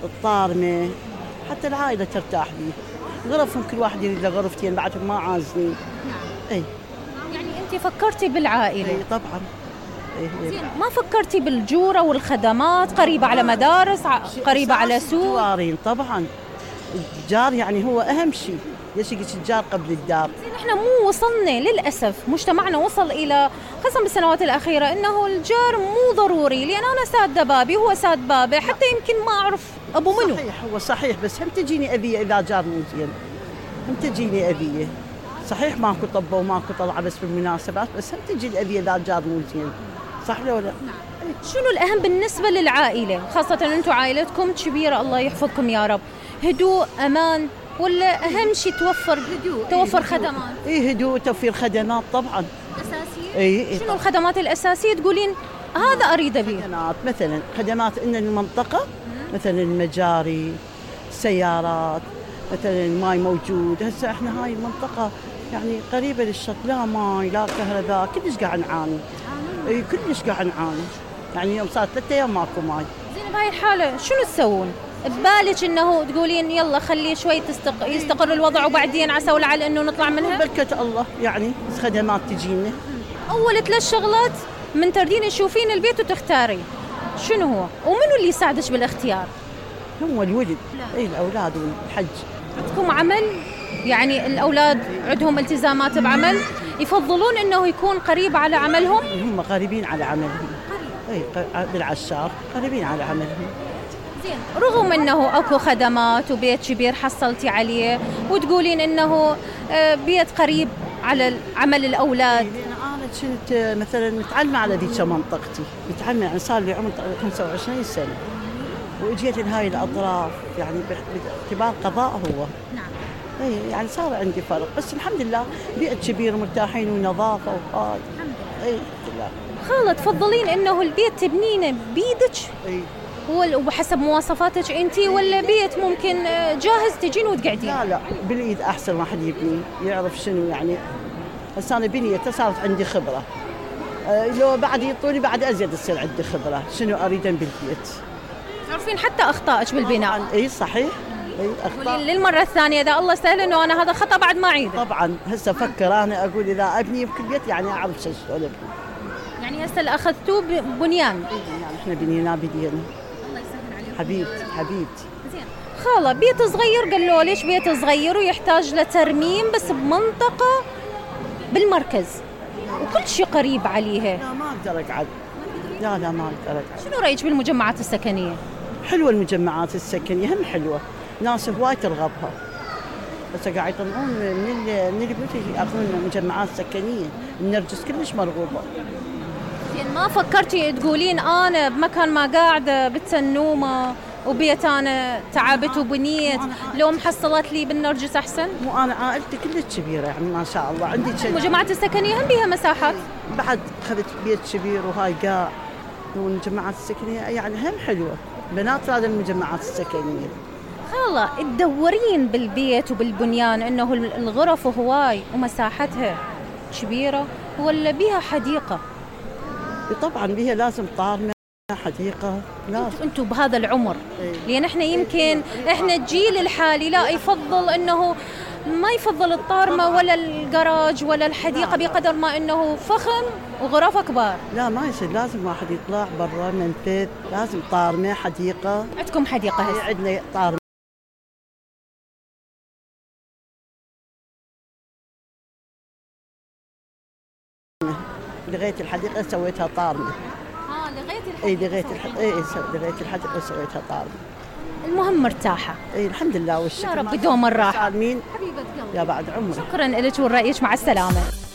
الطارمة، حتى العائلة ترتاح بيه. غرفهم كل واحد يريد له غرفتين بعدهم ما عازلين. اي يعني انت فكرتي بالعائلة؟ اي طبعا. زين، ما فكرتي بالجورة والخدمات قريبة على مدارس، قريبة على سوق؟ جوارين طبعا. الجار يعني هو اهم شيء، ليش يجي الجار قبل الدار؟ زين، احنا مو وصلنا للأسف، مجتمعنا وصل إلى خاصة بالسنوات الأخيرة إنه الجار مو ضروري، لأن أنا ساد بابي وهو ساد بابي، حتى يمكن ما أعرف أبو منو. صحيح، هو صحيح، بس هم تجيني أذية إذا جار مو زين، هم تجيني أذية. صحيح ماكو طبة وماكو طلعة بس بالمناسبات، بس هم تجي الأذية إذا جار مو زين، صح ولا لا؟ شنو الأهم بالنسبة للعائلة، خاصة أنتم عائلتكم كبيرة الله يحفظكم يا رب؟ هدوء، أمان، ولا أهم شيء توفر هدوء، توفر خدمات؟ هدوء، توفير خدمات طبعا أساسية. شنو الخدمات الأساسية تقولين هذا أريد به؟ خدمات مثلا خدمات إن المنطقة مثلا المجاري، السيارات، مثلا الماي موجود. هسه احنا هاي المنطقة يعني قريبة للشط، لا ماي لا كهرباء، كلش قاعد نعاني. اي كلش قاعد نعاني، يعني يوم صار 3 أيام ماكو ماي. زين، بهاي الحالة شنو تسوون؟ ببالك انه تقولين يلا خليه شوي يستقر الوضع وبعدين عسى ولعل انه نطلع منها؟ بركة الله يعني خدمات تجينا. اول 3 شغلات من تردين تشوفين البيت وتختاري، شنو هو؟ ومنو اللي يساعدك بالاختيار؟ هم الولد، اي الاولاد والحج. عندكم عمل؟ يعني الاولاد عندهم التزامات بعمل، يفضلون انه يكون قريب على عملهم؟ هم قريبين على عملهم. اي بالعشار قريبين على عملهم. زين، رغم انه اكو خدمات وبيت كبير حصلتي عليه وتقولين انه بيت قريب على عمل الاولاد. انا كنت مثلا متعلمه على ذيك منطقتي، متعلمه يعني صار لي عمر 25 سنه واجيت لهاي الاطراف، يعني باعتبار قضاء هو. نعم. اي يعني صار عندي فرق، بس الحمد لله بيئه كبير ومرتاحين ونظافه وهاي. اي الحمد لله. خالة تفضلين انه البيت تبنينه بيدك؟ اي وحسب مواصفاتك انت، ولا بيت ممكن جاهز تجين وتقعدين؟ لا بالايد احسن، واحد يبني يعرف شنو يعني. هسه انا بنيته صارت عندي خبره، لو بعد يطولي بعد ازيد تصير عندي خبره شنو اريد بالبيت. تعرفين حتى اخطائك بالبناء؟ اي صحيح. اي اخطاء. للمره الثانيه اذا الله سهل انه انا هذا خطا بعد ما اعيده. طبعا هسه افكر انا اقول اذا ابني بكل بيت يعني اعرف شو ابني. يعني هسه اللي اخذتوه بنيان؟ يعني احنا بنينا بدينا. الله يسهل عليكم. حبيبتي. زين خاله، بيت صغير قالوا ليش بيت صغير ويحتاج لترميم بس بمنطقه بالمركز وكل شيء قريب عليها. لا ما اقدر اقعد. لا ما اقدر اقعد. شنو رايك بالمجمعات السكنيه؟ حلوه المجمعات السكنيه، هم حلوه، ناس هواي ترغبها. بس قاعد يطلعون من البيوت ياخذون المجمعات السكنيه، النرجس كلش مرغوبه. يعني ما فكرتي تقولين انا بمكان ما قاعده بالتنومه وبيت انا تعبت وبنيت، لو محصلت لي بالنرجس احسن؟ مو انا عائلتي كلش كبيره يعني ما شاء الله، عندي المجمعات السكنيه هم بيها مساحات. بعد اخذت بيت كبير وهاي قاع، والمجمعات السكنيه يعني هم حلوه، بنات هذا المجمعات السكنيه. خاله تدورين بالبيت وبالبنيان انه الغرف هواي ومساحتها كبيره ولا بيها حديقه؟ طبعا بيها لازم طارمه حديقه لازم. انتم بهذا العمر لان احنا يمكن احنا الجيل الحالي لا يفضل انه ما يفضل الطارمه ولا الجراج ولا الحديقه بقدر ما انه فخم وغرفه كبار. لا ما يصير، لازم واحد يطلع برا منفذ، لازم طارمه حديقه. عندكم حديقه هسه؟ عندنا طارمه. لغايه الحديقه سويتها طارمه. لغايه الحديقه؟ اي لغايه الحديقه سويتها طارمه. المهم مرتاحه؟ اي الحمد لله والشكر يا رب دوم الراحه. سالمين حبيبه قلبي يا بعد عمرك. شكرا لك ورأيك، مع السلامه.